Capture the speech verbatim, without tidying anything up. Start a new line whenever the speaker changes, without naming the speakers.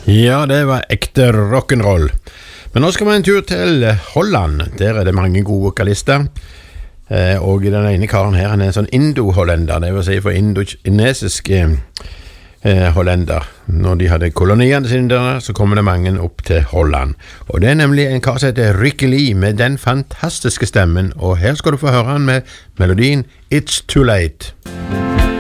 Ja, det var ekte rock'n'roll. Men nå skal vi en tur til Holland. Der er det mange gode vokalister. Eh, og den ene karen her, han er en sånn indo-hollender, det vil si for indonesisk eh, hollender. Når de hadde koloniene sine der, så kommer det mange opp til Holland. Og det er nemlig en kar som heter Ricky Lee med den fantastiske stemmen. Og her skal du få høre han med melodien It's Too Late.